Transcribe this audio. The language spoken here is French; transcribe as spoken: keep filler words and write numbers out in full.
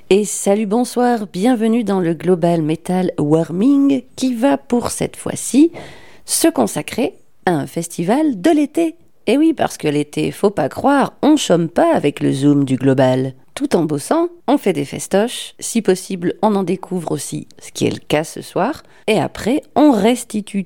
Et salut, bonsoir, bienvenue dans le Global Metal Warming qui va pour cette fois-ci se consacrer à un festival de l'été. Et oui, parce que l'été, faut pas croire, on chôme pas avec le Zoom du Global. Tout en bossant, on fait des festoches, si possible on en découvre aussi, ce qui est le cas ce soir, et après on restitue